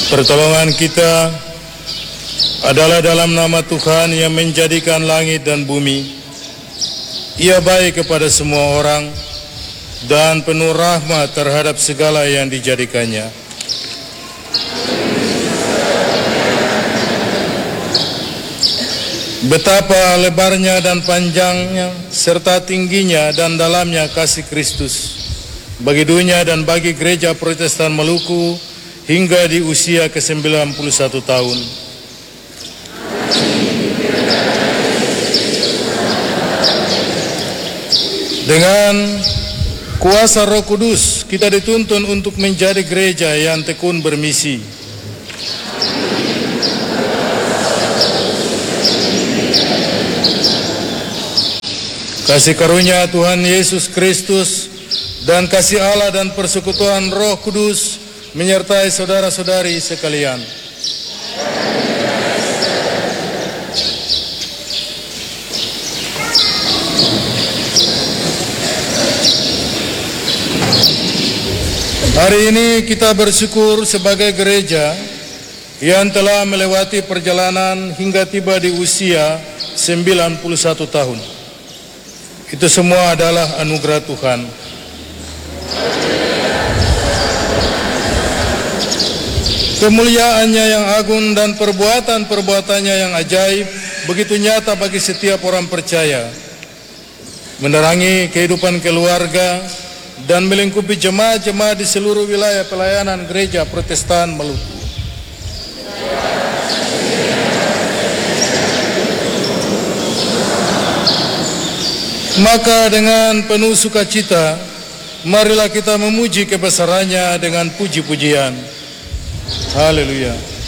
Pertolongan kita adalah dalam nama Tuhan yang menjadikan langit dan bumi. Ia baik kepada semua orang dan penuh rahmat terhadap segala yang dijadikannya. Betapa lebarnya dan panjangnya serta tingginya dan dalamnya kasih Kristus bagi dunia dan bagi gereja Protestan Maluku hingga di usia ke-91 tahun. Dengan kuasa Roh Kudus kita dituntun untuk menjadi gereja yang tekun bermisi. Kasih karunia Tuhan Yesus Kristus dan kasih Allah dan persekutuan Roh Kudus menyertai saudara-saudari sekalian. Hari ini kita bersyukur sebagai gereja yang telah melewati perjalanan hingga tiba di usia 91 tahun. Itu semua adalah anugerah Tuhan. Kemuliaannya yang agung dan perbuatan-perbuatannya yang ajaib begitu nyata bagi setiap orang percaya, menerangi kehidupan keluarga dan melingkupi jemaat-jemaat di seluruh wilayah pelayanan gereja Protestan Maluku. Maka dengan penuh sukacita, marilah kita memuji kebesarannya dengan puji-pujian. Haleluya.